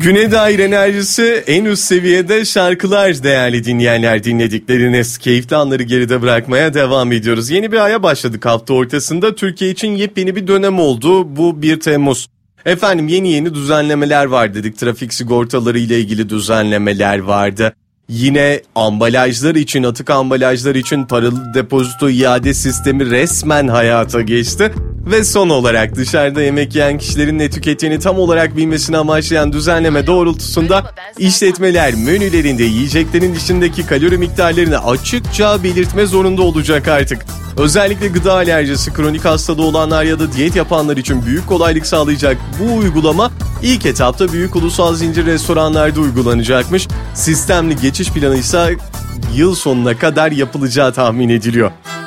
Güne dair enerjisi en üst seviyede şarkılar değerli dinleyenler, dinledikleriniz. Keyifli anları geride bırakmaya devam ediyoruz. Yeni bir aya başladık hafta ortasında. Türkiye için yepyeni bir dönem oldu. Bu 1 Temmuz. Efendim yeni düzenlemeler var dedik. Trafik sigortaları ile ilgili düzenlemeler vardı. Yine ambalajlar için, atık ambalajlar için paralı depozito iade sistemi resmen hayata geçti. Ve son olarak dışarıda yemek yiyen kişilerin ne tükettiğini tam olarak bilmesini amaçlayan düzenleme doğrultusunda işletmeler menülerinde yiyeceklerin içindeki kalori miktarlarını açıkça belirtme zorunda olacak artık. Özellikle gıda alerjisi, kronik hastada olanlar ya da diyet yapanlar için büyük kolaylık sağlayacak bu uygulama ilk etapta büyük ulusal zincir restoranlarda uygulanacakmış. Sistemli geçiş planı ise yıl sonuna kadar yapılacağı tahmin ediliyor.